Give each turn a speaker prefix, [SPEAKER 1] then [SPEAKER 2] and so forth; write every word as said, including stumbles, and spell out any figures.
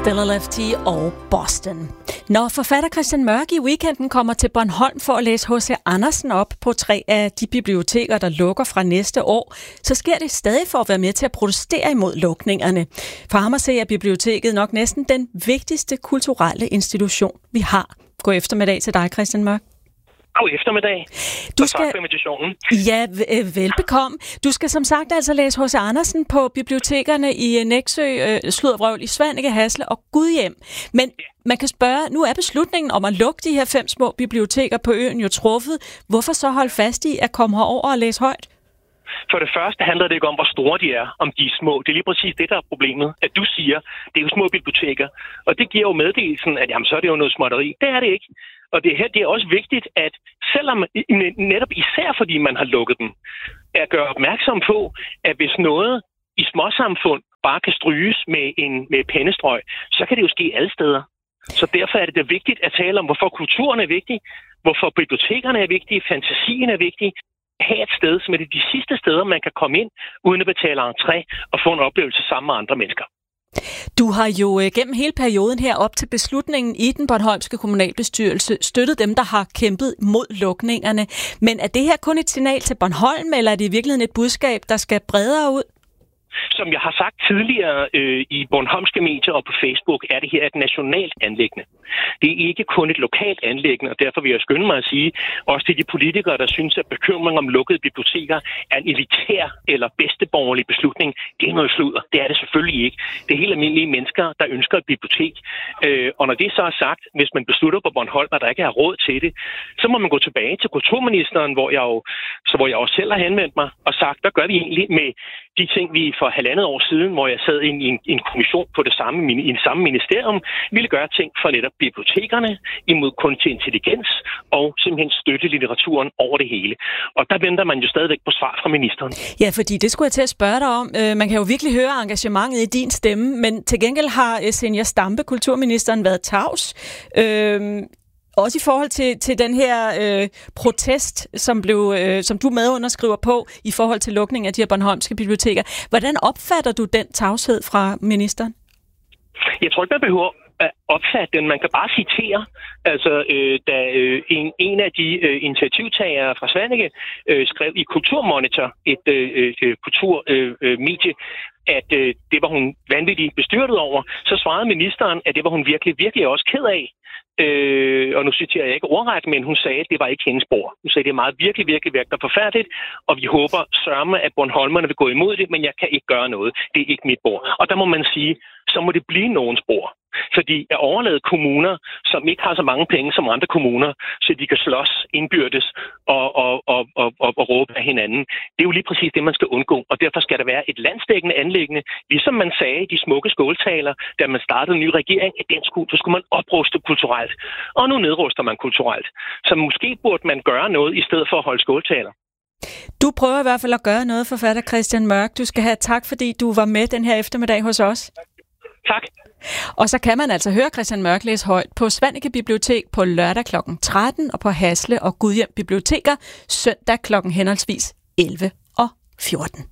[SPEAKER 1] Stella Lefty og Boston. Når forfatter Christian Mørk i weekenden kommer til Bornholm for at læse H C Andersen op på tre af de biblioteker, der lukker fra næste år, så sker det stadig for at være med til at protestere imod lukningerne. For ham at se er biblioteket nok næsten den vigtigste kulturelle institution, vi har. God eftermiddag til dig, Christian Mørk.
[SPEAKER 2] God eftermiddag.
[SPEAKER 1] Du skal... Tak for
[SPEAKER 2] invitationen.
[SPEAKER 1] Ja, velbekomme. Du skal som sagt altså læse H C Andersen på bibliotekerne i Nexø, øh, Sluddervrøvl, i Svaneke, Hasle og Gudhjem. Men ja. Man kan spørge, nu er beslutningen om at lukke de her fem små biblioteker på øen jo truffet. Hvorfor så holde fast i at komme herover og læse højt?
[SPEAKER 2] For det første handler det ikke om, hvor store de er, om de er små. Det er lige præcis det, der er problemet. At du siger, det er jo små biblioteker. Og det giver jo meddelelsen, at jamen, så er det jo noget småtteri. Det er det ikke. Og det her, det er også vigtigt, at selvom netop især fordi man har lukket dem, at gøre opmærksom på, at hvis noget i småsamfund bare kan stryges med en med pennestrøg, så kan det jo ske alle steder. Så derfor er det da vigtigt at tale om, hvorfor kulturen er vigtig, hvorfor bibliotekerne er vigtige, fantasien er vigtig. Have et sted, som er det de sidste steder, man kan komme ind, uden at betale entré og få en oplevelse sammen med andre mennesker.
[SPEAKER 1] Du har jo gennem hele perioden her op til beslutningen i den bornholmske kommunalbestyrelse støttet dem, der har kæmpet mod lukningerne. Men er det her kun et signal til Bornholm, eller er det i virkeligheden et budskab, der skal bredere ud?
[SPEAKER 2] Som jeg har sagt tidligere øh, i bornholmske medier og på Facebook, er det her et nationalt anliggende. Det er ikke kun et lokalt anliggende, og derfor vil jeg skynde mig at sige, også til de politikere, der synes, at bekymring om lukkede biblioteker er en elitær eller bedsteborgerlig beslutning. Det er noget sludder. Det er det selvfølgelig ikke. Det er helt almindelige mennesker, der ønsker et bibliotek. Øh, og når det så er sagt, hvis man beslutter på Bornholm, at der ikke er råd til det, så må man gå tilbage til kulturministeren, hvor jeg jo, så hvor jeg også selv har henvendt mig og sagt, hvad gør vi egentlig med de ting, vi for halvandet år siden, hvor jeg sad i en, en kommission på det samme, i det samme ministerium, ville gøre ting for netop bibliotekerne imod kunstig intelligens og simpelthen støtte litteraturen over det hele. Og der venter man jo stadigvæk på svar fra ministeren.
[SPEAKER 1] Ja, fordi det skulle jeg til at spørge dig om. Man kan jo virkelig høre engagementet i din stemme, men til gengæld har Zenia Stampe, kulturministeren, været tavs. Øh... Også i forhold til, til den her øh, protest, som, blev, øh, som du medunderskriver på i forhold til lukningen af de her bornholmske biblioteker. Hvordan opfatter du den tavshed fra ministeren?
[SPEAKER 2] Jeg tror ikke, man behøver at opfatte den. Man kan bare citere. Altså, øh, da øh, en, en af de øh, initiativtagere fra Svaneke øh, skrev i Kulturmonitor, et øh, øh, kulturmedie, øh, at øh, det var hun vanvittigt bestyrtet over, så svarede ministeren, at det var hun virkelig, virkelig også ked af. Øh, og nu citerer jeg ikke ordret, men hun sagde, at det var ikke hendes bord. Hun sagde, at det er meget virkelig, virkelig virkelig forfærdeligt, og vi håber sørme, at bornholmerne vil gå imod det, men jeg kan ikke gøre noget. Det er ikke mit bord. Og der må man sige, så må det blive nogens bord. Fordi at overlade kommuner, som ikke har så mange penge som andre kommuner, så de kan slås indbyrdes og, og, og, og, og, og råbe af hinanden, det er jo lige præcis det, man skal undgå. Og derfor skal der være et landsdækkende anliggende, ligesom man sagde i de smukke skåltaler, da man startede en ny regering, at den skulle, så skulle man opruste kulturelt. Og nu nedruster man kulturelt. Så måske burde man gøre noget i stedet for at holde skåltaler.
[SPEAKER 1] Du prøver i hvert fald at gøre noget, forfatter Christian Mørk. Du skal have tak, fordi du var med den her eftermiddag hos os.
[SPEAKER 2] Tak.
[SPEAKER 1] Og så kan man altså høre Christian Mørk læse højt på Svaneke Bibliotek på lørdag klokken tretten og på Hasle og Gudhjem Biblioteker søndag klokken henholdsvis elleve og fjorten.